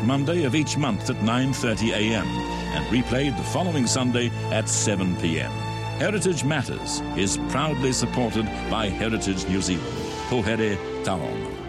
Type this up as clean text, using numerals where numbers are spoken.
Monday of each month at 9:30 a.m. and replayed the following Sunday at 7 p.m. Heritage Matters is proudly supported by Heritage New Zealand. Pohere Taonga.